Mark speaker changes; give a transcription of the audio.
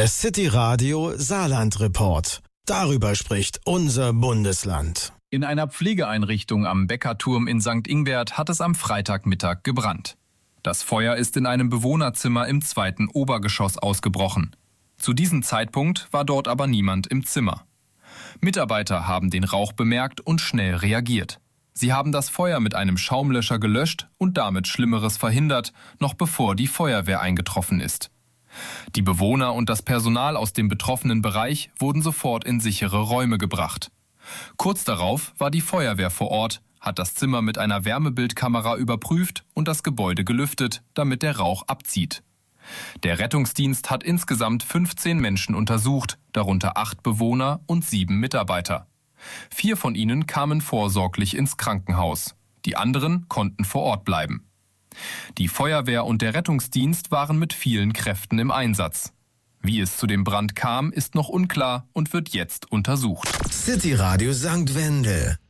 Speaker 1: Der City Radio Saarland Report. Darüber spricht unser Bundesland.
Speaker 2: In einer Pflegeeinrichtung am Beckerturm in St. Ingbert hat es am Freitagmittag gebrannt. Das Feuer ist in einem Bewohnerzimmer im 2. Obergeschoss ausgebrochen. Zu diesem Zeitpunkt war dort aber niemand im Zimmer. Mitarbeiter haben den Rauch bemerkt und schnell reagiert. Sie haben das Feuer mit einem Schaumlöscher gelöscht und damit Schlimmeres verhindert, noch bevor die Feuerwehr eingetroffen ist. Die Bewohner und das Personal aus dem betroffenen Bereich wurden sofort in sichere Räume gebracht. Kurz darauf war die Feuerwehr vor Ort, hat das Zimmer mit einer Wärmebildkamera überprüft und das Gebäude gelüftet, damit der Rauch abzieht. Der Rettungsdienst hat insgesamt 15 Menschen untersucht, darunter 8 Bewohner und 7 Mitarbeiter. 4 von ihnen kamen vorsorglich ins Krankenhaus. Die anderen konnten vor Ort bleiben. Die Feuerwehr und der Rettungsdienst waren mit vielen Kräften im Einsatz. Wie es zu dem Brand kam, ist noch unklar und wird jetzt untersucht.
Speaker 1: City Radio St. Wendel.